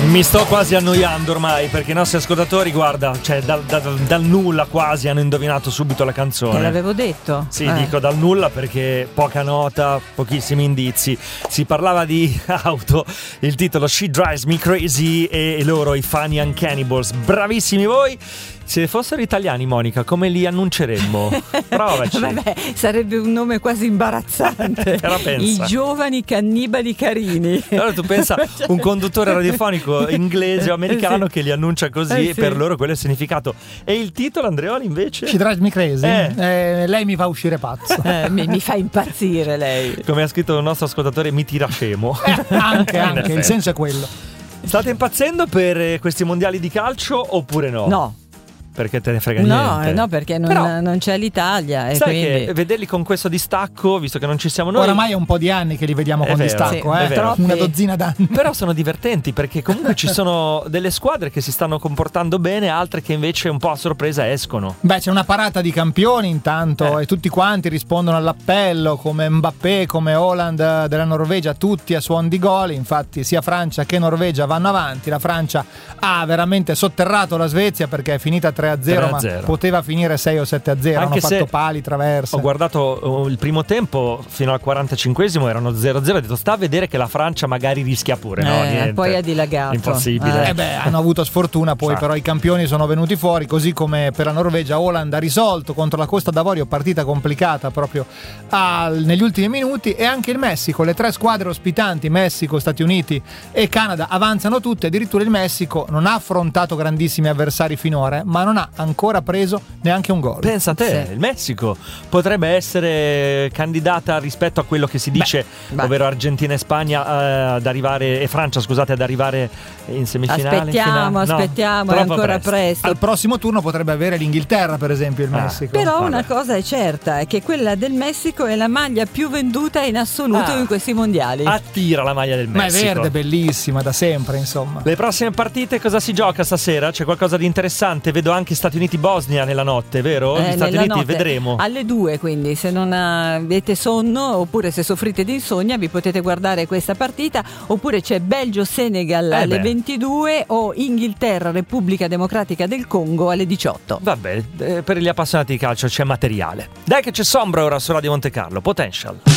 Mi sto quasi annoiando ormai, perché i nostri ascoltatori, guarda, cioè dal nulla quasi hanno indovinato subito la canzone. Te l'avevo detto. Sì, dico dal nulla perché poca nota, pochissimi indizi. Si parlava di auto, il titolo She Drives Me Crazy e loro, i Funny and Cannibals. Bravissimi voi! Se fossero italiani, Monica, come li annunceremmo? Provaci. Vabbè, sarebbe un nome quasi imbarazzante. Però pensa. I giovani cannibali carini. Allora tu pensa, un conduttore radiofonico inglese o americano che li annuncia così, sì. per loro quello è il significato. E il titolo, Andreoli, invece? She Drives Me Crazy? Lei mi fa uscire pazzo. Mi fa impazzire lei. Come ha scritto il nostro ascoltatore, mi tira scemo. Anche, il senso è quello. State impazzendo per questi mondiali di calcio oppure no? No. Perché te ne frega niente? No, perché non c'è l'Italia. E sai quindi... che vederli con questo distacco, visto che non ci siamo noi. Oramai è un po' di anni che li vediamo con distacco, sì, una dozzina d'anni. Però sono divertenti perché comunque ci sono delle squadre che si stanno comportando bene, altre che invece un po' a sorpresa escono. Beh, c'è una parata di campioni intanto e tutti quanti rispondono all'appello, come Mbappé, come Haaland della Norvegia, tutti a suon di gol. Infatti sia Francia che Norvegia vanno avanti. La Francia ha veramente sotterrato la Svezia perché è finita 3-0, ma poteva finire 6 o 7-0. Hanno fatto pali, traverse. Ho guardato il primo tempo fino al 45esimo, erano 0-0. Ho detto sta a vedere che la Francia magari rischia pure. No, niente. Poi ha dilagato. Impossibile. Hanno avuto sfortuna poi, però i campioni sono venuti fuori, così come per la Norvegia Haaland ha risolto contro la Costa d'Avorio, partita complicata proprio negli ultimi minuti. E anche il Messico, le 3 squadre ospitanti, Messico, Stati Uniti e Canada, avanzano tutte. Addirittura il Messico non ha affrontato grandissimi avversari finora, ma non ha ancora preso neanche un gol. Pensa a te, il Messico potrebbe essere candidata rispetto a quello che si dice, ovvero Argentina e Spagna ad arrivare, e Francia, scusate, ad arrivare in semifinale. Aspettiamo, è ancora presto. Al prossimo turno potrebbe avere l'Inghilterra, per esempio, il Messico. Però una cosa è certa, è che quella del Messico è la maglia più venduta in assoluto in questi mondiali. Attira la maglia del Messico. Ma è verde, bellissima da sempre, insomma. Le prossime partite cosa si gioca stasera? C'è qualcosa di interessante? Vedo anche Stati Uniti-Bosnia nella notte, vero? Gli Stati Uniti vedremo. Alle 2, quindi se non avete sonno oppure se soffrite di insonnia vi potete guardare questa partita, oppure c'è Belgio-Senegal alle 22 o Inghilterra-Repubblica Democratica del Congo alle 18. Vabbè, per gli appassionati di calcio c'è materiale. Dai che c'è Sombra ora su Radio Monte Carlo, Potential.